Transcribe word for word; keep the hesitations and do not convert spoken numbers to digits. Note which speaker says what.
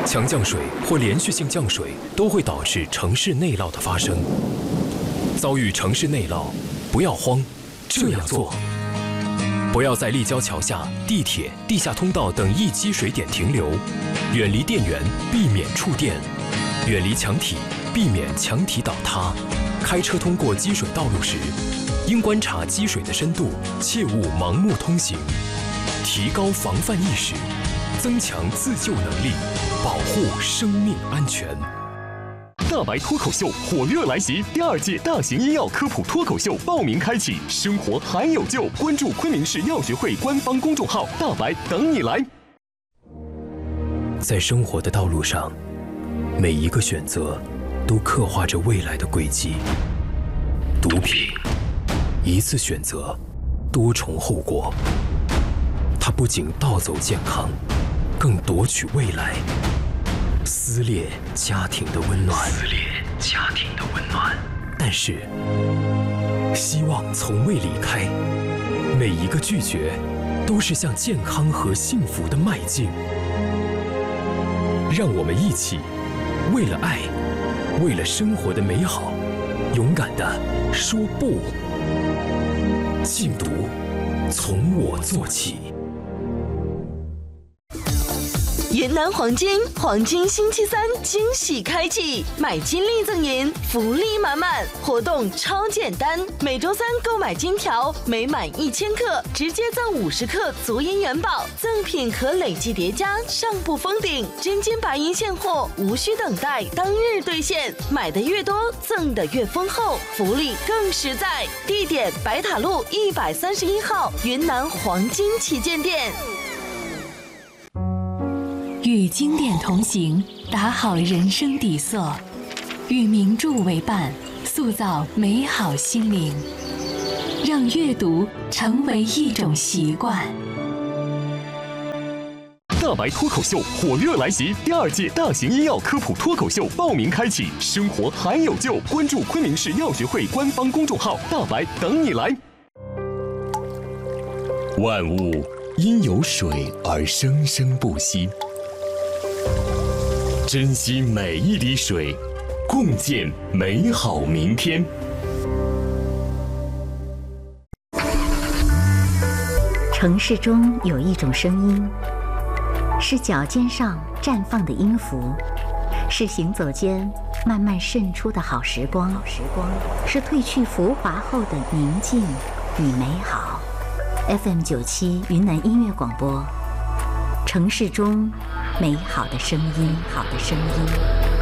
Speaker 1: 强降水或连续性降水都会导致城市内涝的发生。遭遇城市内涝，不要慌，这样做：不要在立交桥下、地铁、地下通道等易积水点停留，远离电源，避免触电；远离墙体，避免墙体倒塌。开车通过积水道路时，应观察积水的深度，切勿盲目通行。提高防范意识，增强自救能力，保护生命安全。
Speaker 2: 大白脱口秀火热来袭，第二届大型医药科普脱口秀报名开启，生活还有救！关注昆明市药学会官方公众号“大白”，等你来。
Speaker 1: 在生活的道路上，每一个选择都刻画着未来的轨迹。毒品，一次选择，多重后果。它不仅盗走健康，更夺取未来，撕裂家庭的温暖，撕裂家庭的温暖。但是，希望从未离开，每一个拒绝，都是向健康和幸福的迈进。让我们一起，为了爱，为了生活的美好，勇敢地说不。禁毒，从我做起。
Speaker 3: 云南黄金黄金星期三惊喜开启，买金立赠银，福利满满，活动超简单。每周三购买金条，每满一千克直接赠五十克足银元宝，赠品可累计叠加，上不封顶。真金白银现货，无需等待，当日兑现。买的越多，赠的越丰厚，福利更实在。地点：白塔路一百三十一号云南黄金旗舰店。
Speaker 4: 与经典同行，打好人生底色；与名著为伴，塑造美好心灵。让阅读成为一种习惯。
Speaker 2: 大白脱口秀火热来袭，第二届大型医药科普脱口秀报名开启，生活还有救！关注昆明市药学会官方公众号“大白”，等你来。万物因有水而生生不息。珍惜每一滴水，共建美好明天。
Speaker 5: 城市中有一种声音，是脚尖上绽放的音符，是行走间慢慢渗出的好时光，好时光，是褪去浮华后的宁静与美好。F M 九七云南音乐广播，城市中美好的声音，好的声音。